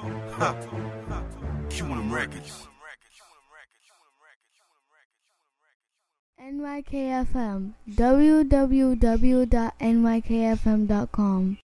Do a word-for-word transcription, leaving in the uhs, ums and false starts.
Huh. Q on them records. N Y K F M, w w w dot n y k f m dot com.